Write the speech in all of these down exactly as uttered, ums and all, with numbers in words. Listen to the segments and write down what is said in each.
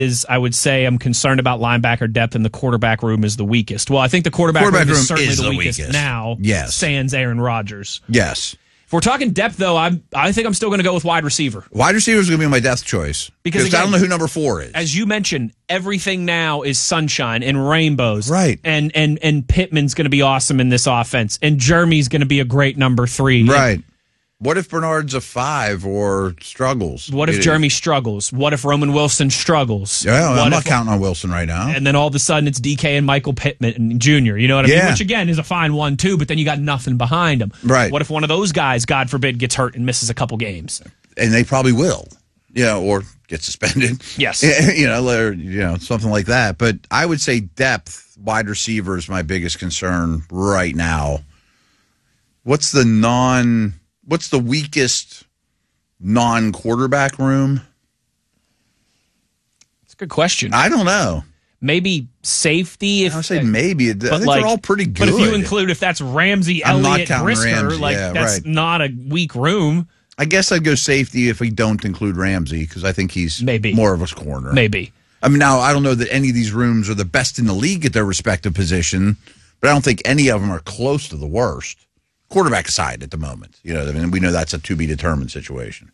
is, I would say, I'm concerned about linebacker depth, and the quarterback room is the weakest. Well, I think the quarterback, quarterback room, room is certainly is the, the weakest, weakest now. Yes. Sans Aaron Rodgers. Yes. If we're talking depth, though, I'm, I think I'm still going to go with wide receiver. Wide receiver is going to be my death choice. Because again, I don't know who number four is. As you mentioned, everything now is sunshine and rainbows. Right. And and and Pittman's going to be awesome in this offense. And Jeremy's going to be a great number three. Right. And what if Bernard's a five or struggles? What if it Jeremy is. struggles? What if Roman Wilson struggles? Yeah, what I'm if, not counting on Wilson right now. And then all of a sudden it's D K and Michael Pittman Junior You know what I yeah. mean? Which, again, is a fine one, too, but then you got nothing behind him. Right. What if one of those guys, God forbid, gets hurt and misses a couple games? And they probably will, you know, or get suspended. Yes. You know, or, you know, something like that. But I would say depth, wide receiver is my biggest concern right now. What's the non... What's the weakest non-quarterback room? That's a good question. I don't know. Maybe safety. If I would say maybe. I think like, they're all pretty good. But if you include, if that's Ramsey, I'm not Elliott, counting Brisker, Ramsey. like Yeah, that's right. not a weak room. I guess I'd go safety if we don't include Ramsey because I think he's maybe more of a corner. Maybe. I mean, now I don't know that any of these rooms are the best in the league at their respective position, but I don't think any of them are close to the worst. Quarterback aside at the moment. You know, I mean, we know that's a to-be-determined situation.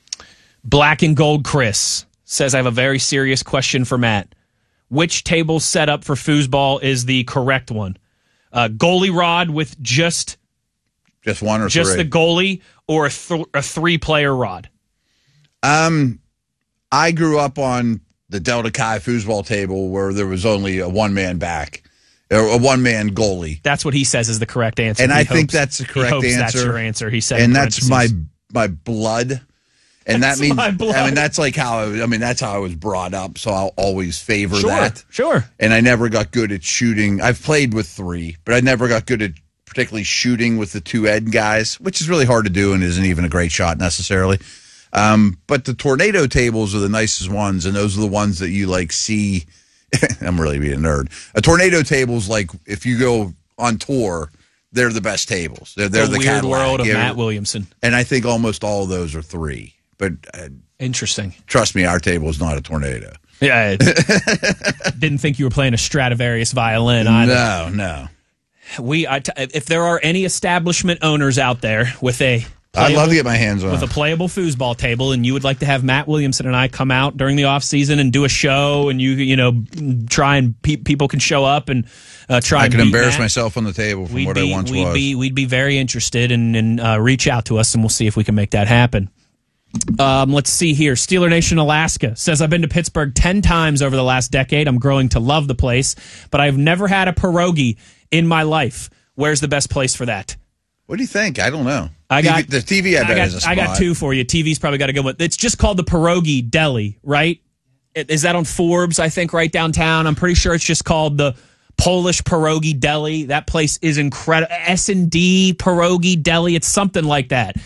Black and Gold Chris says, I have a very serious question for Matt. Which table setup for foosball is the correct one? Uh, goalie rod with just... Just one or just three? the goalie or a, th- a three-player rod? Um, I grew up on the Delta Chi foosball table where there was only a one-man back. Or a one-man goalie. That's what he says is the correct answer. And he I hopes, think that's the correct he hopes answer. That's your answer, he said. And that's my my blood. And that's that means, my blood. I mean, that's like how, I, I mean, that's how I was brought up, so I'll always favor sure, that. Sure, And I never got good at shooting. I've played with three, but I never got good at particularly shooting with the two Ed guys, which is really hard to do and isn't even a great shot necessarily. Um, but the tornado tables are the nicest ones, and those are the ones that you, like, see... I'm really being a nerd. A tornado table's like if you go on tour, they're the best tables. They're they're the, the weird Cadillac. world of Yeah. Matt Williamson. And I think almost all of those are three. But uh, interesting. Trust me, our table is not a tornado. Yeah, didn't think you were playing a Stradivarius violin either. No, no. We, I t- if there are any establishment owners out there with a I'd love to get my hands on with a playable foosball table, and you would like to have Matt Williamson and I come out during the off season and do a show, and you you know try and pe- people can show up and uh, try. I and can beat embarrass Matt. myself on the table from we'd what be, I once we'd was. Be, we'd be very interested, and, and uh, reach out to us, and we'll see if we can make that happen. Um, let's see here. Steeler Nation Alaska says, I've been to Pittsburgh ten times over the last decade. I'm growing to love the place, but I've never had a pierogi in my life. Where's the best place for that? What do you think? I don't know. I got T V, the T V. I, I bet got, is a spot. I got two for you. T V's probably got a good one. It's just called the Pierogi Deli, right? Is that on Forbes? I think right downtown. I'm pretty sure it's just called the Polish Pierogi Deli. That place is incredible. S and D Pierogi Deli. It's something like that.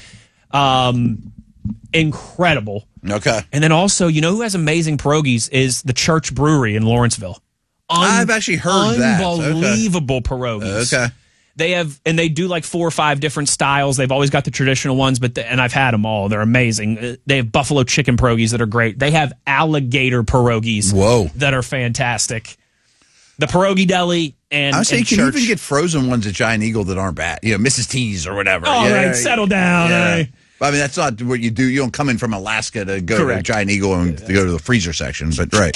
Um, incredible. Okay. And then also, you know who has amazing pierogies is the Church Brewery in Lawrenceville. Un- I've actually heard that. Unbelievable Okay. pierogies. Okay. They have, and they do like four or five different styles. They've always got the traditional ones, but the, and I've had them all. They're amazing. Uh, They have buffalo chicken pierogies that are great. They have alligator pierogies. Whoa. That are fantastic. The Pierogi Deli and I would say and you can Church. even get frozen ones at Giant Eagle that aren't bad. You know, Missus T's or whatever. All yeah, right, settle down. Yeah. all right. I mean, that's not what you do. You don't come in from Alaska to go Correct. to Giant Eagle and to go to the freezer section, but right.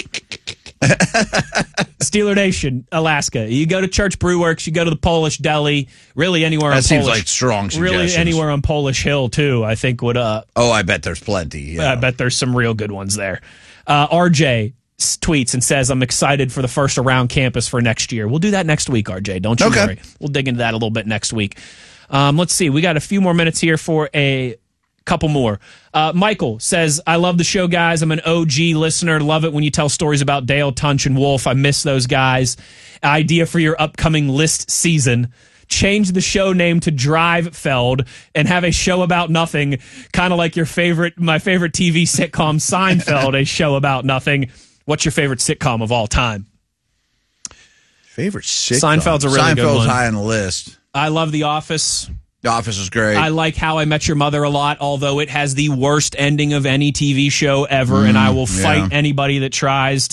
Steeler Nation, Alaska. You go to Church Brew Works, you go to the Polish Deli, really anywhere on That seems Polish. like strong Really suggestions. anywhere on Polish Hill, too, I think would, uh, Oh, I bet there's plenty. Yeah. I bet there's some real good ones there. Uh, R J s- tweets and says, I'm excited for the first around campus for next year. We'll do that next week, R J. Don't you Okay. worry. We'll dig into that a little bit next week. Um, let's see. We got a few more minutes here for a couple more. Uh, Michael says, I love the show, guys. I'm an O G listener. Love it when you tell stories about Dale, Tunch, and Wolf. I miss those guys. Idea for your upcoming list season. Change the show name to Drivefeld and have a show about nothing, kind of like your favorite, my favorite T V sitcom, Seinfeld, a show about nothing. What's your favorite sitcom of all time? Favorite sitcom? Seinfeld's a really Seinfeld's good one. high on the list. I love The Office. The Office is great. I like How I Met Your Mother a lot, although it has the worst ending of any T V show ever, mm, and I will fight yeah. anybody that tries